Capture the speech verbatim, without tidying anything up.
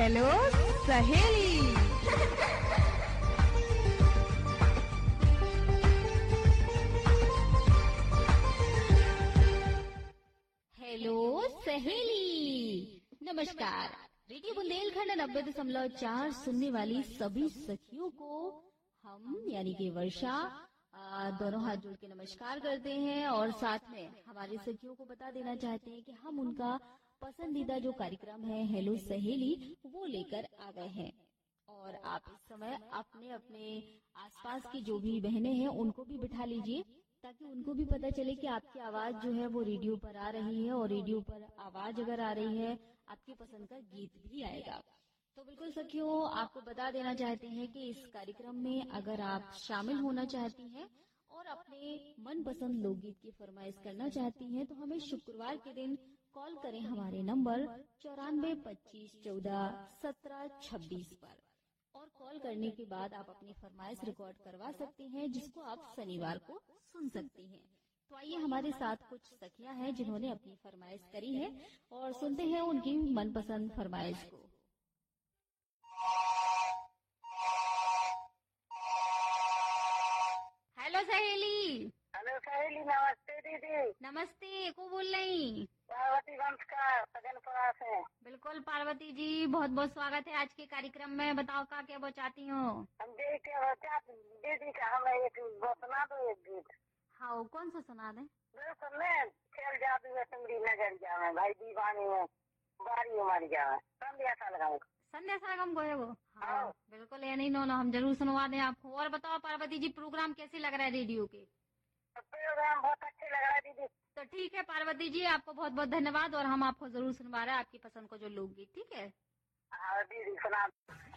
Hello सहेली। Hello सहेली, नमस्कार। रेडियो बुंदेलखंड नब्बे दशमलव चार सुनने वाली सभी सखियों को हम यानी कि वर्षा आ, दोनों हाथ जोड़ के नमस्कार करते हैं और साथ में हमारी सखियों को बता देना चाहते हैं कि हम उनका पसंदीदा जो कार्यक्रम है हेलो सहेली वो लेकर आ गए हैं। और आप इस समय अपने अपने आसपास की जो भी बहनें हैं उनको भी बिठा लीजिए ताकि उनको भी पता चले कि आपकी आवाज जो है वो रेडियो पर आ रही है और रेडियो पर आवाज अगर आ रही है आपकी पसंद का गीत भी आएगा। तो बिल्कुल सखियों, आपको बता देना चाहते हैं कि इस कार्यक्रम में अगर आप शामिल होना चाहती हैं और अपने मनपसंद लोकगीत की फरमाइश करना चाहती हैं तो हमें शुक्रवार के दिन कॉल करें हमारे नंबर चौरानवे पच्चीस चौदह सत्रह छब्बीस पर। और कॉल करने के बाद आप अपनी फरमाइश रिकॉर्ड करवा सकती हैं जिसको आप शनिवार को सुन सकती हैं। तो आइए हमारे साथ कुछ सखियां हैं जिन्होंने अपनी फरमाइश करी है और सुनते हैं उनकी मनपसंद फरमाइश को। हेलो सहेली। हेलो सहेली, नमस्ते दीदी। नमस्ते, को बोल रही? पार्वती वंश का सजनपुरा से। बिल्कुल पार्वती जी, बहुत बहुत स्वागत है आज के कार्यक्रम में। बताओ का क्या बचाती हो? हम दीदी के बच्चा दीदी का हमें एक वो सुना दो, एक गीत। हाँ, कौन सा सुना दे? दो सुन ले। खेल जादू है तुमरी नजरिया में, भाई दीवानी है बारी उमर जावे, संध्या सा लगाऊं। संध्या सरगम को है वो? हाँ हाँ। बिल्कुल, यानी नो ना हम जरूर सुनवा दें आपको। और बताओ पार्वती जी, प्रोग्राम कैसे लग रहा है रेडियो के? प्रोग्राम बहुत अच्छे लग रहा है दीदी। तो ठीक है पार्वती जी, आपको बहुत बहुत धन्यवाद और हम आपको जरूर सुनवा रहे हैं आपकी पसंद को जो लोकगीत। ठीक है हाँ दीदी सुना।